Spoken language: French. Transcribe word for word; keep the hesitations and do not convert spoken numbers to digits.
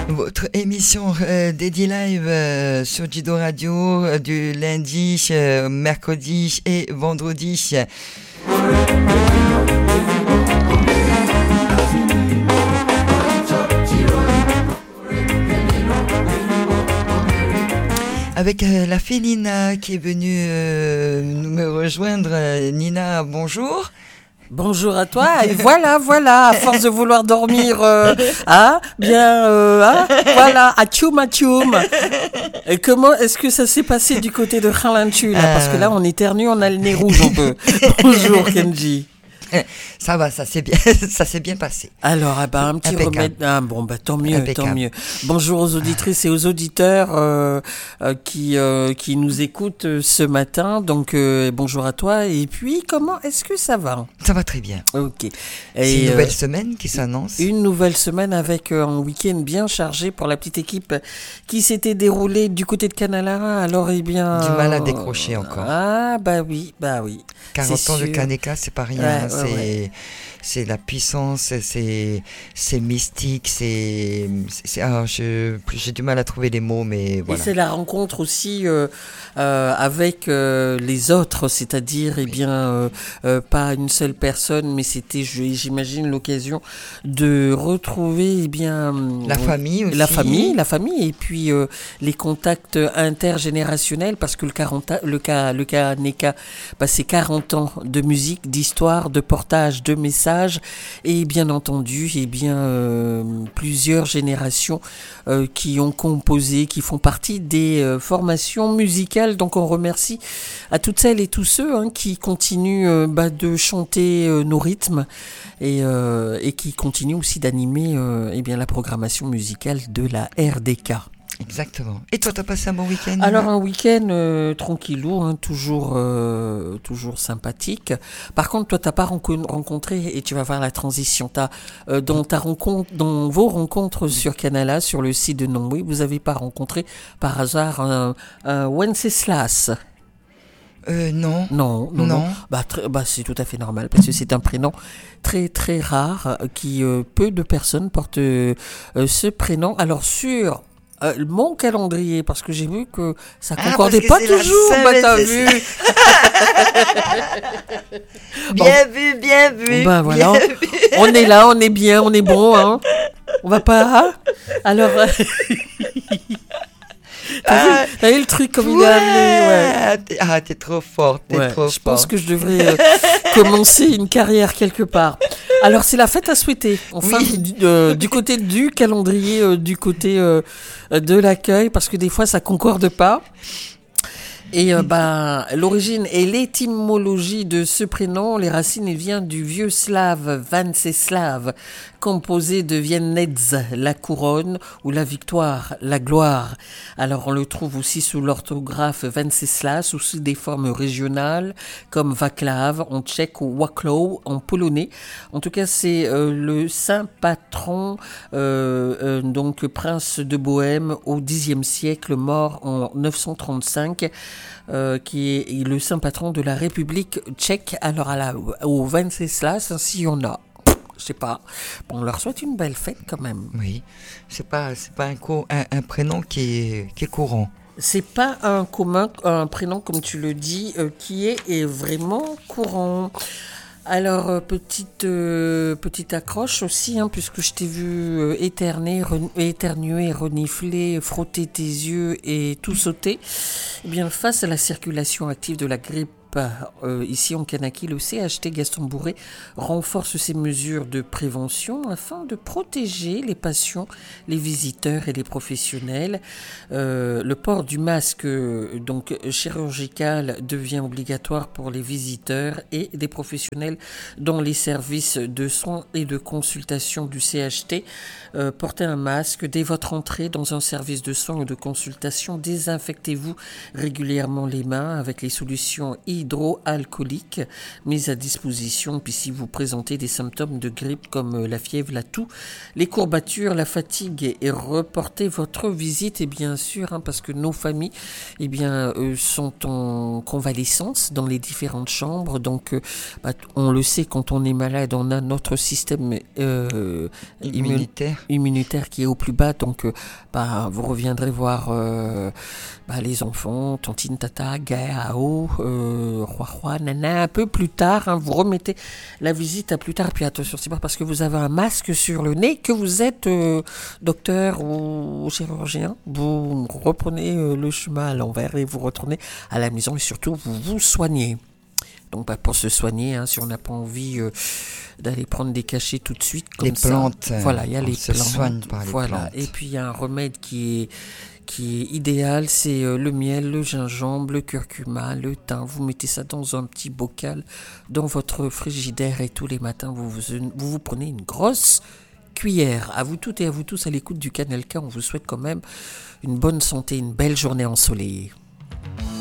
Votre émission euh, dédiée live euh, sur Jido Radio euh, du lundi, euh, mercredi et vendredi. Avec euh, la fée Nina qui est venue euh, me rejoindre. Nina, bonjour. Bonjour à toi, et voilà, voilà, à force de vouloir dormir, euh, ah, bien, euh, ah, voilà, atchoum, atchoum. Et comment est-ce que ça s'est passé du côté de Khalanchu, là, parce que là, on éternue, on a le nez rouge un peu. Bonjour, Kenji. Ça va, ça s'est bien, ça s'est bien passé. Alors, ah bah, un petit Impeccable. remède. Ah, bon, bah, tant mieux, Impeccable. tant mieux. Bonjour aux auditrices et aux auditeurs euh, euh, qui euh, qui nous écoutent euh, ce matin. Donc, euh, bonjour à toi. Et puis, comment est-ce que ça va ? Ça va très bien. Ok. Et, C'est une nouvelle euh, semaine qui s'annonce. Une nouvelle semaine avec euh, un week-end bien chargé pour la petite équipe qui s'était déroulée du côté de Canala. Alors, eh bien... Du mal à euh, décrocher encore. Ah, bah oui, bah oui. quarante C'est ans de sûr. Kaneka, c'est pas rien. Ouais, hein, ouais, c'est, ouais. c'est la puissance, c'est, c'est mystique, c'est, c'est ah, je, j'ai du mal à trouver les mots, mais voilà. Et c'est la rencontre aussi euh, euh, avec euh, les autres, c'est-à-dire, eh bien, euh, euh, pas une seule personne, mais c'était, je- j'imagine, l'occasion de retrouver, eh bien, La euh, famille aussi. la famille, la famille, et puis euh, les contacts intergénérationnels, parce que le quarante, le cas, le cas Neka, bah, c'est quarante ans de musique, d'histoire, de portage, de messages, et bien entendu, eh bien, euh, plusieurs générations euh, qui ont composé, qui font partie des euh, formations musicales. Donc on remercie à toutes celles et tous ceux hein, qui continuent euh, bah, de chanter euh, nos rythmes et, euh, et qui continuent aussi d'animer euh, eh bien, la programmation musicale de la R D K. Exactement. Et toi, t'as passé un bon week-end? Alors un week-end euh, tranquillou, hein, toujours, euh, toujours sympathique. Par contre, toi, t'as pas renco- rencontré, et tu vas voir la transition, t'as, euh, dans, ta rencontre, dans vos rencontres sur Canala, sur le site de Nongui, vous avez pas rencontré par hasard un, un Wenceslas? Euh, non. Non, non, non. Non. Bah, tr- bah, c'est tout à fait normal parce que c'est un prénom très très rare euh, qui euh, peu de personnes portent euh, euh, ce prénom. Alors sur euh, mon calendrier, parce que j'ai vu que ça Ah, concordait parce pas que c'est la toujours. Bah t'as Saint-Valentin. vu. Bien vu, bien vu. Bah voilà, bien vu. on est là, on est bien, on est bon, hein. On va pas. Hein Alors. euh, T'as, Ah, vu, t'as vu le truc comme il ouais. est amené, ouais. T'es- Ah, t'es trop fort, t'es Ouais, trop je fort. pense que je devrais euh, commencer une carrière quelque part. Alors c'est la fête à souhaiter. Enfin Oui. du, euh, du côté du calendrier, euh, du côté euh, de l'accueil, parce que des fois ça concorde pas. Et euh, bah, l'origine et l'étymologie de ce prénom, les racines, il vient du vieux slave Vanceslav, composé de Viennetz, la couronne, ou la victoire, la gloire. Alors on le trouve aussi sous l'orthographe Wenceslas, ou sous des formes régionales, comme Vaclav en tchèque ou Waclaw en polonais. En tout cas, c'est euh, le saint patron, euh, euh, donc prince de Bohême au dixième siècle, mort en neuf cent trente-cinq. Euh, qui est le saint patron de la République tchèque. Alors à la, au Wenceslas, s'il y en a, je sais pas, bon, on leur souhaite une belle fête quand même. Oui, c'est pas, c'est pas un, co- un, un prénom qui est, qui est courant. C'est pas un commun, un prénom comme tu le dis, euh, qui est, est vraiment courant. Alors, euh, petite, euh, petite accroche aussi, hein, puisque je t'ai vu euh, éterner, re- éternuer, renifler, frotter tes yeux et tout sauter. Eh bien, face à la circulation active de la grippe, euh, ici en Kanaki, le C H T Gaston Bourré renforce ses mesures de prévention afin de protéger les patients, les visiteurs et les professionnels. Euh, le port du masque euh, donc chirurgical devient obligatoire pour les visiteurs et les professionnels dans les services de soins et de consultation du C H T. Euh, portez un masque dès votre entrée dans un service de soins ou de consultation. Désinfectez-vous régulièrement les mains avec les solutions hygiéniques hydroalcoolique mise à disposition. Puis si vous présentez des symptômes de grippe comme la fièvre, la toux, les courbatures, la fatigue, et reportez votre visite. Et bien sûr, hein, parce que nos familles eh bien, euh, sont en convalescence dans les différentes chambres. Donc, euh, bah, on le sait, quand on est malade, on a notre système euh, immunitaire. immunitaire qui est au plus bas. Donc, euh, bah, vous reviendrez voir euh, bah, les enfants, Tantine, Tata, Gaëa, Ao, euh, Roi, Roi, Nana, un peu plus tard. Hein, vous remettez la visite à plus tard. Puis attention, c'est pas parce que vous avez un masque sur le nez que vous êtes euh, docteur ou chirurgien. Vous reprenez euh, le chemin à l'envers et vous retournez à la maison et surtout vous vous soignez. Donc bah, pour se soigner, hein, si on n'a pas envie euh, d'aller prendre des cachets tout de suite comme les ça. plantes, voilà, il y a les se plantes. soigne par les voilà. plantes. Et puis il y a un remède qui est qui est idéal, c'est euh, le miel, le gingembre, le curcuma, le thym. Vous mettez ça dans un petit bocal dans votre frigidaire et tous les matins vous vous, vous, vous prenez une grosse cuillère. À vous toutes et à vous tous à l'écoute du Canal K, on vous souhaite quand même une bonne santé, une belle journée ensoleillée.